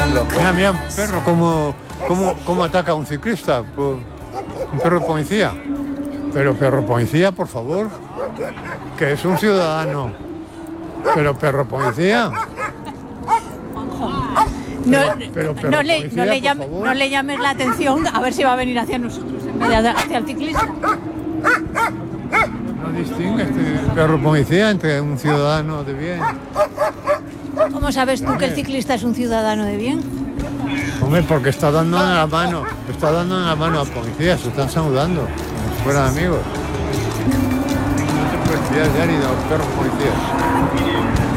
Mira, mira, un perro, cómo ataca a un ciclista. Pues, un perro policía. Pero perro policía, por favor, que es un ciudadano. Pero perro policía. No le llames la atención, a ver si va a venir hacia nosotros en vez de hacia el ciclista. No distingue este perro policía entre un ciudadano de bien. ¿Cómo sabes tú que el ciclista es un ciudadano de bien? Hombre, porque está dando en la mano a policías, se están saludando, como si fueran amigos. No te puedes fiar ya ni de los perros policías.